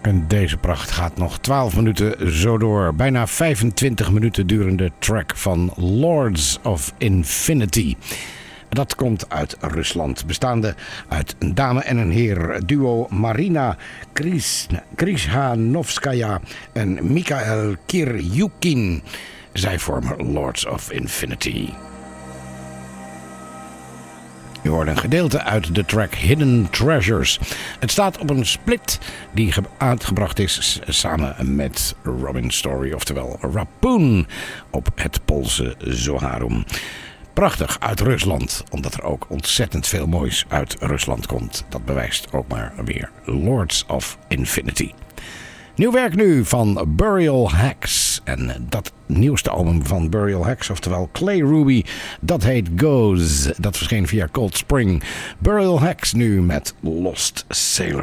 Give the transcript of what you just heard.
En deze pracht gaat nog 12 minuten zo door. Bijna 25 minuten durende track van Lords of Infinity. Dat komt uit Rusland, bestaande uit een dame en een heer. Duo Marina Krishanovskaya en Mikhail Kiryukin. Zij vormen Lords of Infinity. U hoort een gedeelte uit de track Hidden Treasures. Het staat op een split die uitgebracht is samen met Robin Story, oftewel Rapoon, op het Poolse Zoharum. Prachtig uit Rusland, omdat er ook ontzettend veel moois uit Rusland komt. Dat bewijst ook maar weer Lords of Infinity. Nieuw werk nu van Burial Hacks. En dat nieuwste album van Burial Hacks, oftewel Clay Ruby, dat heet Goes. Dat verscheen via Cold Spring. Burial Hacks nu met Lost Sailor.